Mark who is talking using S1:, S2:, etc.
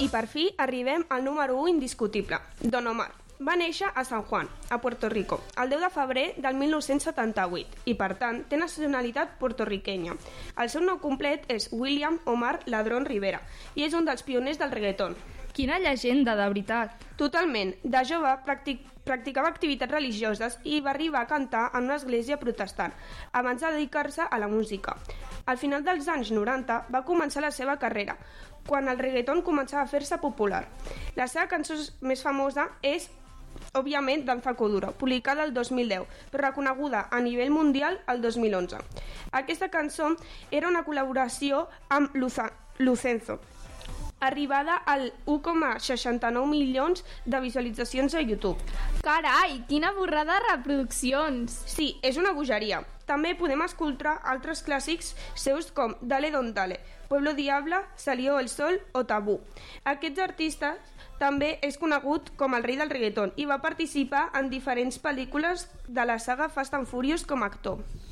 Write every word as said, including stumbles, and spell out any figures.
S1: I per fi arribem al número u indiscutible, Don Omar. Va néixer a San Juan, a Puerto Rico, el deu de febrer del mil nou-cents setanta-vuit i, per tant, té nacionalitat portorriquenya. El seu nom complet és William Omar Ladrón Rivera i és un dels pioners del reggaeton.
S2: Quina llegenda, de veritat.
S1: Totalment. De jove practic practicava activitats religioses i va arribar a cantar en una església protestant, abans de dedicar-se a la música. Al final dels anys noranta va començar la seva carrera, quan el reggaeton començava a fer-se popular. La seva cançó més famosa és, òbviament, Danza Kuduro, publicada el dos mil deu, però reconeguda a nivell mundial el dos mil onze. Aquesta cançó era una col·laboració amb Lucenzo, arribada al u coma seixanta-nou milions de visualitzacions a YouTube.
S2: Carai, quina borrada de reproduccions!
S1: Sí, és una bogeria. També podem escoltar altres clàssics seus com Dale Don Dale, Pueblo Diabla, Salió el Sol o Tabú. Aquests artistes també és conegut com el rei del reggaeton i va participar en diferents pel·lícules de la saga Fast and Furious com a actor.